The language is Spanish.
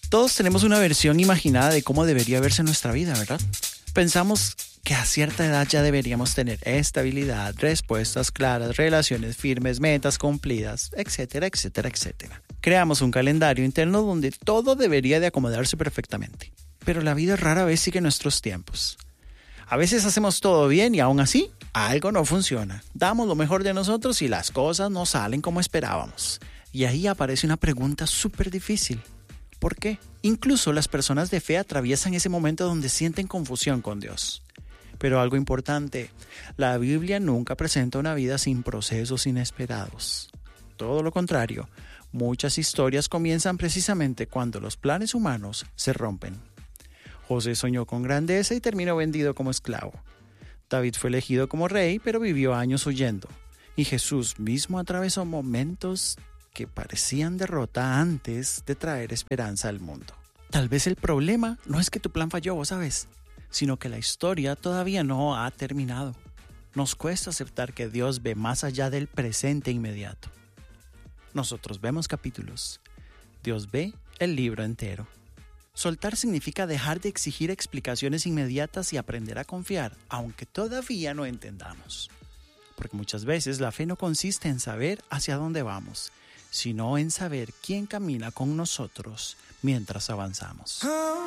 Todos tenemos una versión imaginada de cómo debería verse nuestra vida, ¿verdad? Pensamos que a cierta edad ya deberíamos tener estabilidad, respuestas claras, relaciones firmes, metas cumplidas, etcétera, etcétera, etcétera. Creamos un calendario interno donde todo debería de acomodarse perfectamente. Pero la vida rara vez sigue nuestros tiempos. A veces hacemos todo bien y aún así algo no funciona. Damos lo mejor de nosotros y las cosas no salen como esperábamos. Y ahí aparece una pregunta súper difícil. ¿Por qué? Incluso las personas de fe atraviesan ese momento donde sienten confusión con Dios. Pero algo importante, la Biblia nunca presenta una vida sin procesos inesperados. Todo lo contrario, muchas historias comienzan precisamente cuando los planes humanos se rompen. José soñó con grandeza y terminó vendido como esclavo. David fue elegido como rey, pero vivió años huyendo. Y Jesús mismo atravesó momentos que parecían derrota antes de traer esperanza al mundo. Tal vez el problema no es que tu plan falló, ¿sabes? Sino que la historia todavía no ha terminado. Nos cuesta aceptar que Dios ve más allá del presente inmediato. Nosotros vemos capítulos. Dios ve el libro entero. Soltar significa dejar de exigir explicaciones inmediatas y aprender a confiar, aunque todavía no entendamos. Porque muchas veces la fe no consiste en saber hacia dónde vamos, sino en saber quién camina con nosotros mientras avanzamos.